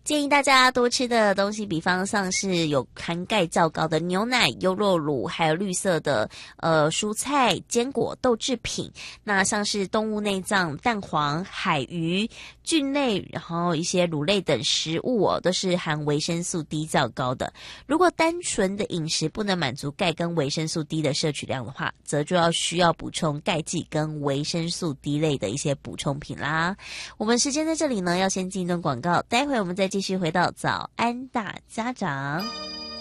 建议大家多吃的东西，比方像是有含钙较高的牛奶、优酪乳，还有绿色的蔬菜、坚果、豆制品。那像是动物内脏、蛋黄、海鱼、菌类，然后一些乳类等食物都是含维生素 D 较高的。如果单纯的饮食不能满足钙跟维生素 D 的摄取量的话，则就需要补充钙剂跟维生素 D 类的一些补充品啦。我们时间在这里呢，要先进一段广告，待会我们再继续回到早安大家长。